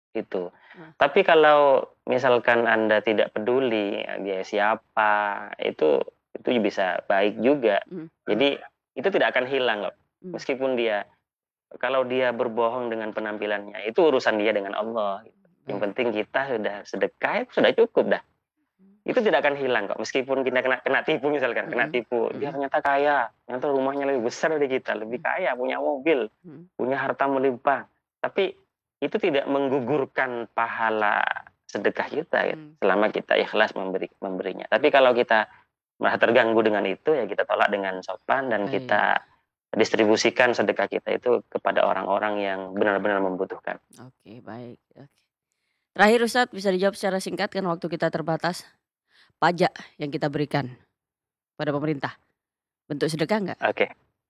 itu. Nah. Tapi kalau misalkan Anda tidak peduli dia siapa, itu bisa baik juga. Jadi itu tidak akan hilang kok. Meskipun kalau dia berbohong dengan penampilannya, itu urusan dia dengan Allah. Yang penting kita sudah sedekah, itu sudah cukup dah. Itu tidak akan hilang kok. Meskipun kita kena tipu misalkan, kena tipu. Dia ternyata kaya, ternyata rumahnya lebih besar dari kita, lebih kaya, punya mobil, punya harta melimpah. Tapi itu tidak menggugurkan pahala sedekah kita ya, selama kita ikhlas memberinya. Tapi kalau kita merasa terganggu dengan itu, ya kita tolak dengan sopan dan kita distribusikan sedekah kita itu kepada orang-orang yang benar-benar membutuhkan. Oke, baik. Terakhir Ustadz, bisa dijawab secara singkat kan waktu kita terbatas. Pajak yang kita berikan pada pemerintah, bentuk sedekah nggak? Oke.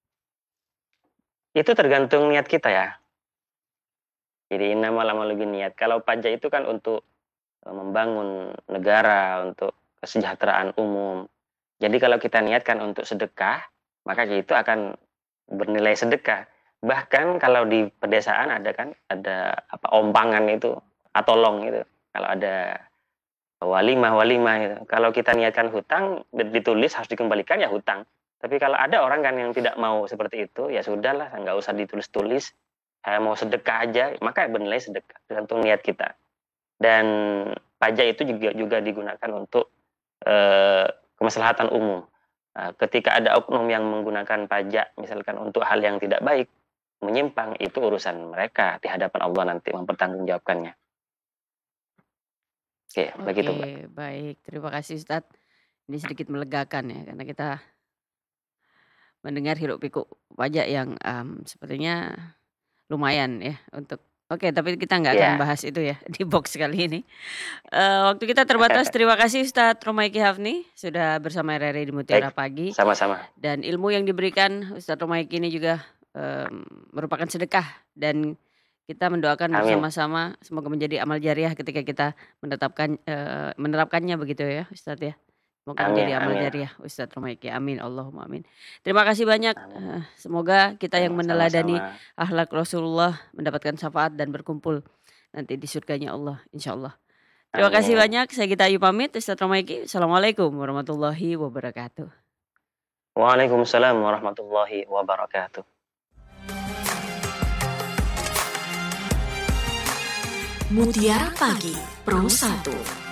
Itu tergantung niat kita ya. Jadi innamal a'malu binniyat. Kalau pajak itu kan untuk membangun negara, untuk kesejahteraan umum. Jadi kalau kita niatkan untuk sedekah, maka itu akan bernilai sedekah. Bahkan kalau di pedesaan ada ompangan itu, atolong itu. Kalau ada walimah itu. Kalau kita niatkan hutang, ditulis harus dikembalikan ya hutang. Tapi kalau ada orang kan yang tidak mau seperti itu, ya sudahlah, nggak usah ditulis-tulis. Saya mau sedekah aja, maka bernilai sedekah, tergantung niat kita. Dan pajak itu juga digunakan untuk kemaslahatan umum. Ketika ada oknum yang menggunakan pajak, misalkan untuk hal yang tidak baik, menyimpang, itu urusan mereka di hadapan Allah nanti mempertanggungjawabkannya. Oke, begitu Mbak. Baik. Terima kasih Ustadz. Ini sedikit melegakan ya, karena kita mendengar hiruk pikuk pajak yang sepertinya lumayan ya untuk. Oke, tapi kita nggak akan bahas itu ya di box kali ini. Waktu kita terbatas. Terima kasih Ustadz Romaiki Hafni sudah bersama RRI di Mutiara Pagi. Sama-sama. Dan ilmu yang diberikan Ustadz Romaiki ini juga merupakan sedekah, dan kita mendoakan bersama-sama semoga menjadi amal jariah ketika kita menerapkannya begitu ya Ustadz ya. Semoga menjadi amal jariah Ustadz Romaiki. Amin Allahumma amin. Terima kasih banyak. Semoga kita yang meneladani akhlak Rasulullah mendapatkan syafaat dan berkumpul nanti di surganya Allah insyaallah. Terima kasih banyak. Saya Gita Ayu pamit. Ustadz Romaiki. Assalamualaikum warahmatullahi wabarakatuh. Waalaikumsalam warahmatullahi wabarakatuh. Mutiara Pagi Pro 1.